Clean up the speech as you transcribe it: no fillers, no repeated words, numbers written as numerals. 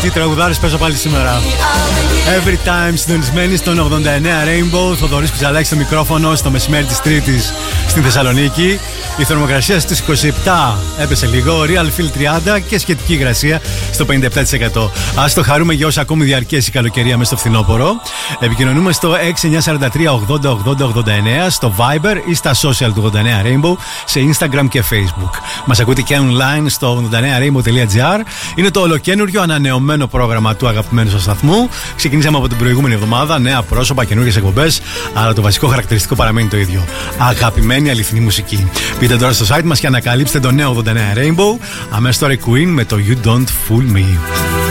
τι τραγουδάρες παίζω πάλι σήμερα. Every time συντονισμένοι στον 89 Rainbow. Θοδωρής Κουτσαλάκης στο μικρόφωνο στο μεσημέρι της Τρίτης στην Θεσσαλονίκη. Η θερμοκρασία στις 27 έπεσε λίγο, Real Feel 30 και σχετική υγρασία στο 57%. Ας το χαρούμε για όσα ακόμη διαρκέσει η καλοκαιρία μέσα στο φθινόπωρο. Επικοινωνούμε στο 6943 80 80 89 στο Viber ή στα social του 89 Rainbow σε Instagram και Facebook. Μας ακούτε και online στο 89rainbow.gr. Είναι το ολοκένουργιο ανανεωμένο πρόγραμμα του αγαπημένου σας σταθμού. Ξεκινήσαμε από την προηγούμενη εβδομάδα, νέα πρόσωπα, καινούργιες εκπομπές, αλλά το βασικό χαρακτηριστικό παραμένει το ίδιο. Αγαπημένη αληθινή μουσική. Μπείτε τώρα στο site μας και ανακαλύψτε το νέο 89 Rainbow. Αμέσως τώρα η Queen με το You Don't Fool Me.